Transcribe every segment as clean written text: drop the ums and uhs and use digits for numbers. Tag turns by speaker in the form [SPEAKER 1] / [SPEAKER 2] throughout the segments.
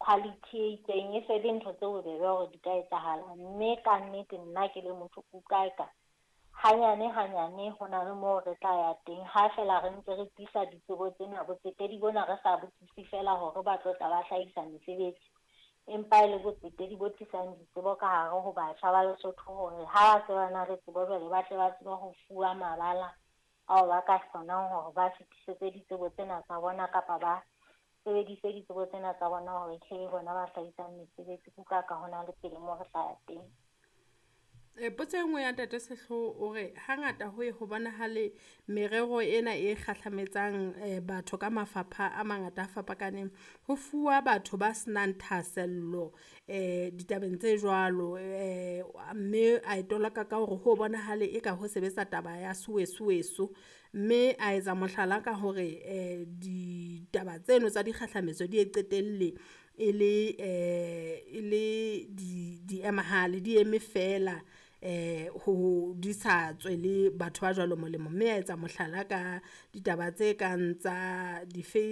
[SPEAKER 1] quality e itseng e se le ntho tse bobebe hore di ka etsahala. Mme ka nnete nna ke le motho o ka hanyane ho na le moo re tla ya teng ha fela re ntse re tlisa ditsebo tsena botsetedi bona re sa botsisi fela hore ba tlo tla ba hlahisa mesebetsi, empa e le botsetedi bo tlisang ditsebo ka hare ho batjha ba Lesotho hore ha ba se ba na le tsebo jwale ba tle ba tseba ho fuwa mabala ao ba ka kgonang hore ba fetisetse ditsebo tsena tsa bona kapa ba sebedise ditsebo tsena tsa bona hore hle bona ba hlahisang mesebetsi ka hona le pele moo re tla ya teng.
[SPEAKER 2] Potso e nngwe ya Ntate Sehloho o re hangata ho bonahale merero ena e kgahlametsang batho ka mafapha a mangata a fapakaneng, ho fuwa batho ba senang thahasello ditabeng tse jwalo, mme a e toloka ka hore ho bonahale eka ho sebetsa taba ya suwesuweso, mme a etsa mohlala ka hore ditaba tseno tsa dikgahlametso di e qetelle e le diemahale, di eme fela ho di sa tswele batho ba jwalo molemo, mme a etsa mohlala ka ditaba tse kang tsa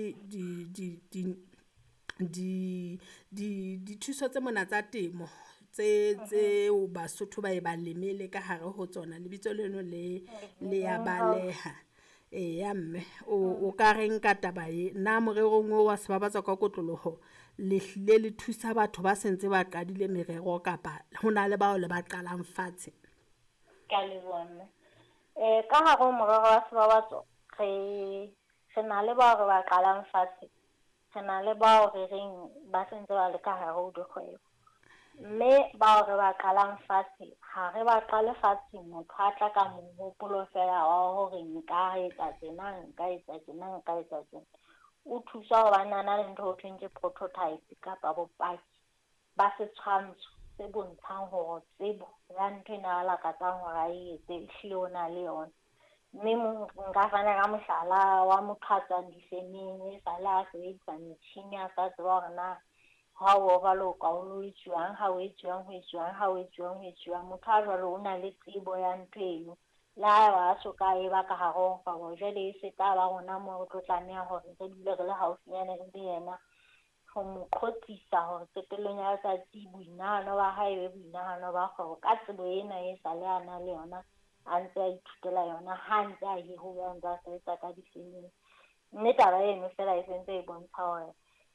[SPEAKER 2] dithuso tse mona tsa temo tseo Basotho ba e ba lemele ka hare ho tsona, lebitso leno le ya baleha. Ya mme o ka reng ka taba e na morerong o wa sebabatsa ka kotloloho le hlile le thusa batho ba sentse ba qadile merero kapa hona le bao le ba qalang fatshe?
[SPEAKER 1] Ka le bona ka hare ho morero wa sebabatso re na le bao re ba qalang fatshe, re na le bao re reng ba sentse ba le ka hare ho dikgwebo, mme bao re ba qalang fatshe ha re ba qale fatshe motho a tla ka mohopolo fela wa hore nka etsa tjena nka etsa tjena nka etsa tjena. O thusa ho banana le ntho ho thweng ke prototype kapa bopaki ba setshwantsho se bontshang hore tsebo ya ntho ena a lakatsang hore a e etse ehlile o na le yona. Mme nka fana ka mohlala wa motho a tswang difemeng e sale a sebedisa metjhini a sa tseba hore na ha o ba lo ka o lo etsuwang, ha o etsuwang ho etsuwang, ha o etsuwang ho etsuwang. Motho a jwalo o na le tsebo ya ntho eno le ha wa soka e ba ka hare ho kgwebo, jwale e se tla ba rona moo re tlo tlameha hore re dule re le haufinyane le yena ho mo qotsisa hore qetellong ya letsatsi boinahano ba hae be boinahano ba kgwebo ka tsebo ena e sale a na le yona a ntse a ithutela yona ha ntse a hiruwa ntse a sebetsa ka difemeng. Mme taba eno fela e sentse e bontsha hore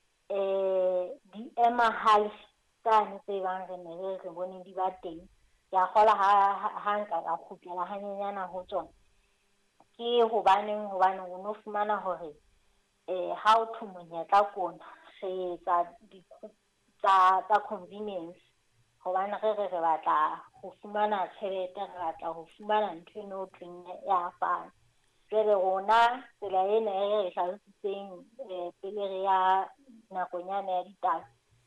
[SPEAKER 1] diemahale tsane tse bang re ne re bone di ba teng, ya kgola ha nka ka kgutlela hanyenyana ho tsona ke hobaneng o no fumana hore ha o thwe monyetla kona re etsa tsa convenience hobane re batla ho fumana tjhelete, re batla ho fumana ntho eno ho thweng ya fana. Jwale rona tsela ena e re hlalositseng pele re ya nakonyana ya ditaba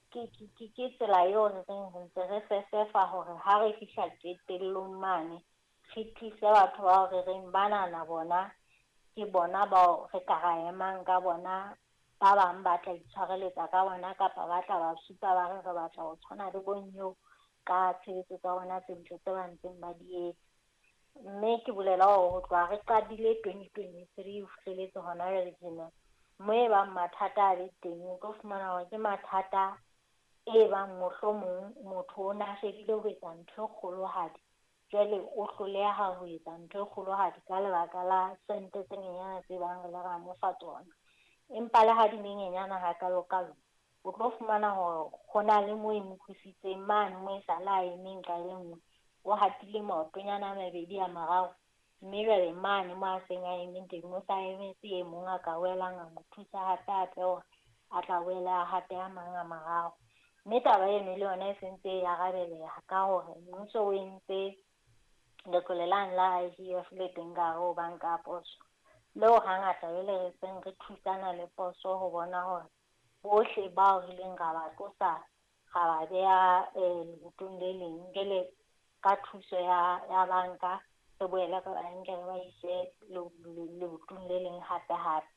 [SPEAKER 1] ke tsela eo re reng re ntse re sesefa hore ha re fihla qetellong mane re thuse batho bao re reng banana bona ke bona bao re ka ra emang ka bona, ba bang ba tla itshwareletsa ka bona kapa ba tla ba supa ba re batla ho tshwana le bonyeo ka tshebetso tsa bona tse ntle tse ba ntseng ba di etsa. Mme ke bolela hore ho tloha re qadile 2023 ho fihlelletse hona jwale tjena moo e bang mathata a le teng o tlo fumana hore ke mathata e bang mohlomong motho o na shebile ho etsa ntho e kgolohadi, jwale o hloleha ho etsa ntho e kgolohadi ka lebaka la sente tse nyenyana tse bang re le ra mo fa tsona. Empa le ha di nyenyana hakalo o tlo fumana hore ho na le moo e mo thusitseng mane moo e sale a emeng ka le nngwe o hatile maotonyana a mabedi a mararo, mme jwale mane mo a seng a emeng teng o sa emetse e mong a ka welang a mo thusa hape hore a tla wela hape a mang a mararo. Mme taba eno le yona e sentse e arabeleha ka hore mmuso o entse letlole lane la IGF le teng ka hare ho banka ya poso leo hangata jwale re seng re thusana le poso ho bona hore bohle bao re leng ra ba tlosa ga ba beha lebotong le leng, jwale ka thuso ya banka re boele re ba nke re ba ise lebotong le leng hape.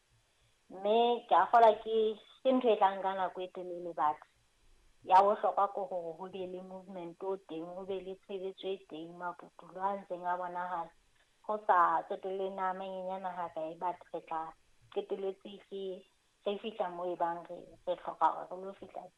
[SPEAKER 1] Mme ke a kgolwa ke ntho e tlang ka nako e telele batho ya bohlokwa ko hore ho be le movement o teng, ho be le tshebetso e teng, maputulo a ntseng a bonahala ho sa tsetelle na manyenyana ha kae batho re tla qetelletse re fihla moo e bang re hloka hore re lo fihla